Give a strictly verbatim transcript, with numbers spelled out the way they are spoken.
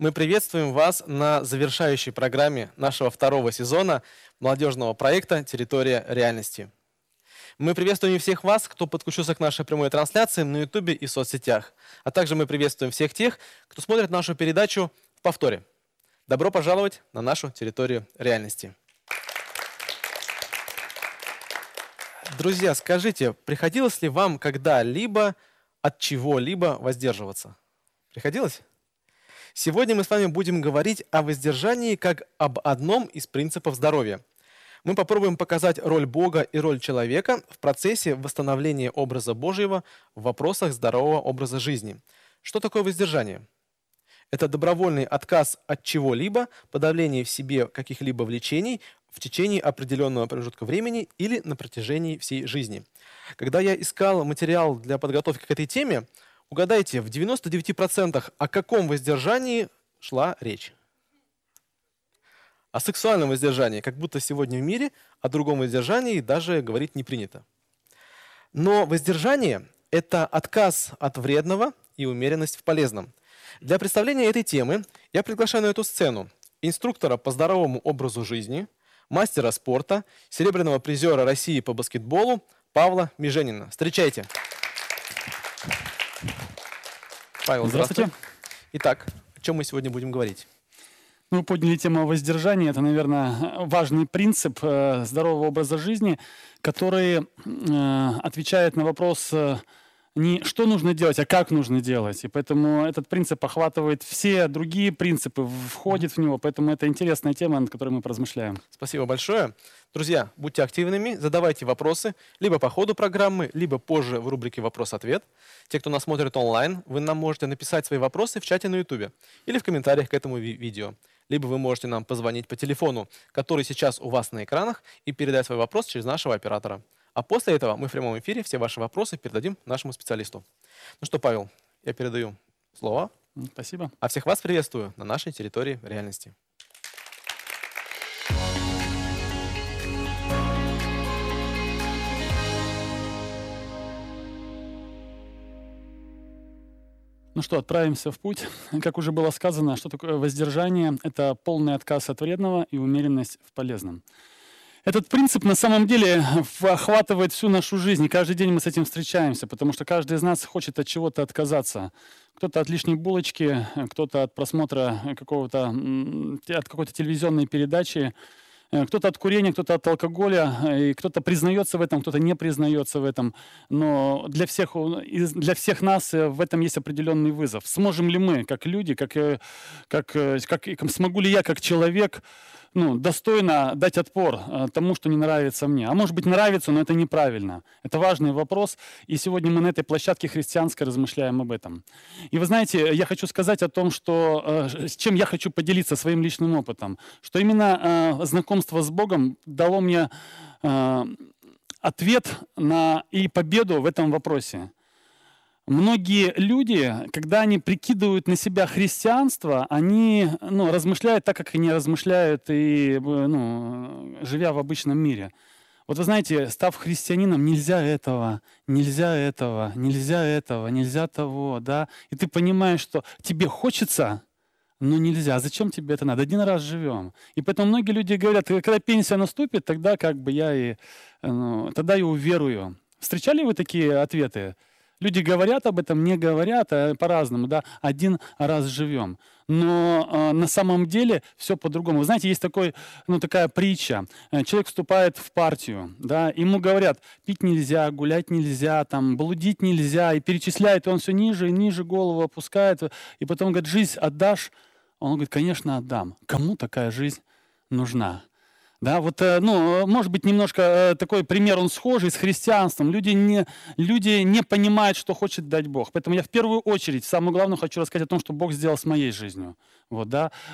Мы приветствуем вас на завершающей программе нашего второго сезона молодежного проекта «Территория реальности». Мы приветствуем всех вас, кто подключился к нашей прямой трансляции на ютубе и соцсетях. А также мы приветствуем всех тех, кто смотрит нашу передачу в повторе. Добро пожаловать на нашу территорию реальности. Друзья, скажите, приходилось ли вам когда-либо от чего-либо воздерживаться? Приходилось? Сегодня мы с вами будем говорить о воздержании как об одном из принципов здоровья. Мы попробуем показать роль Бога и роль человека в процессе восстановления образа Божьего в вопросах здорового образа жизни. Что такое воздержание? Это добровольный отказ от чего-либо, подавление в себе каких-либо влечений в течение определенного промежутка времени или на протяжении всей жизни. Когда я искал материал для подготовки к этой теме, угадайте, в девяноста девяти процентах о каком воздержании шла речь? О сексуальном воздержании, как будто сегодня в мире о другом воздержании даже говорить не принято. Но воздержание – это отказ от вредного и умеренность в полезном. Для представления этой темы я приглашаю на эту сцену инструктора по здоровому образу жизни, мастера спорта, серебряного призера России по баскетболу Павла Меженина. Встречайте. Павел, здравствуйте. Здравствуйте. Итак, о чем мы сегодня будем говорить? Мы подняли тему воздержания. Это, наверное, важный принцип э, здорового образа жизни, который э, отвечает на вопрос э, не что нужно делать, а как нужно делать. И поэтому этот принцип охватывает все другие принципы, входит в него. Поэтому это интересная тема, над которой мы поразмышляем. Спасибо большое. Друзья, будьте активными, задавайте вопросы либо по ходу программы, либо позже в рубрике «Вопрос-ответ». Те, кто нас смотрит онлайн, вы нам можете написать свои вопросы в чате на ютубе или в комментариях к этому ви видео. Либо вы можете нам позвонить по телефону, который сейчас у вас на экранах, и передать свой вопрос через нашего оператора. А после этого мы в прямом эфире все ваши вопросы передадим нашему специалисту. Ну что, Павел, я передаю слово. Спасибо. А всех вас приветствую на нашей территории реальности. Ну что, отправимся в путь. Как уже было сказано, что такое воздержание? Это полный отказ от вредного и умеренность в полезном. Этот принцип на самом деле охватывает всю нашу жизнь, и каждый день мы с этим встречаемся, потому что каждый из нас хочет от чего-то отказаться. Кто-то от лишней булочки, кто-то от просмотра какого-то, от какой-то телевизионной передачи, кто-то от курения, кто-то от алкоголя, и кто-то признается в этом, кто-то не признается в этом. Но для всех, для всех нас в этом есть определенный вызов. Сможем ли мы, как люди, как, как, как, смогу ли я, как человек, ну, достойно дать отпор тому, что не нравится мне? А может быть, нравится, но это неправильно. Это важный вопрос, и сегодня мы на этой площадке христианской размышляем об этом. И вы знаете, я хочу сказать о том, что, с чем я хочу поделиться своим личным опытом, что именно знакомство с Богом дало мне ответ на, и победу в этом вопросе. Многие люди, когда они прикидывают на себя христианство, они ну, размышляют так, как они размышляют, и, ну, живя в обычном мире. Вот вы знаете, став христианином, нельзя этого, нельзя этого, нельзя этого, нельзя того, да? И ты понимаешь, что тебе хочется, но нельзя. Зачем тебе это надо? Один раз живем. И поэтому многие люди говорят, когда пенсия наступит, тогда как бы я и, ну, тогда я уверую. Встречали вы такие ответы? Люди говорят об этом, не говорят, а по-разному, да, один раз живем. Но э, на самом деле все по-другому. Вы знаете, есть такой, ну, такая притча. Человек вступает в партию, да, ему говорят, пить нельзя, гулять нельзя, там, блудить нельзя, и перечисляет, и он все ниже и ниже голову опускает, и потом говорит, жизнь отдашь? Он говорит, конечно, отдам. Кому такая жизнь нужна? Да, вот, ну, может быть, немножко такой пример, он схожий с христианством. Люди не, люди не понимают, что хочет дать Бог. Поэтому я в первую очередь, самое главное, хочу рассказать о том, что Бог сделал с моей жизнью. Вот, да.